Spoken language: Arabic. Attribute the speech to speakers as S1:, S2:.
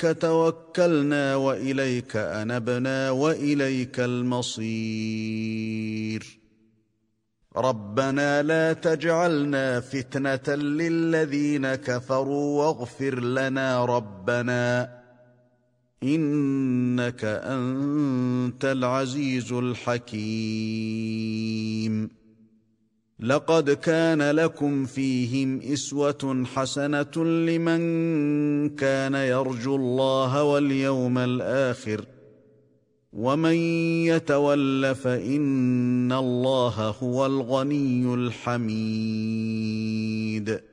S1: عليك توكلنا وإليك أنبنا وإليك المصير. ربنا لا تجعلنا فتنة للذين كفروا واغفر لنا ربنا إنك أنت العزيز الحكيم. لقد كان لكم فيهم أسوة حسنة لمن كان يرجو الله واليوم الآخر ومن يتول فإن الله هو الغني الحميد.